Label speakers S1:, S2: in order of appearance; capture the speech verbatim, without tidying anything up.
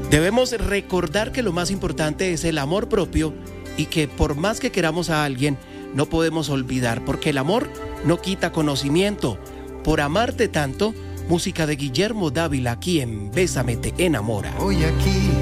S1: Debemos recordar que lo más importante es el amor propio y que por más que queramos a alguien, no podemos olvidar, porque el amor no quita conocimiento. Por amarte tanto, música de Guillermo Dávila aquí en Bésame te enamora.
S2: Hoy aquí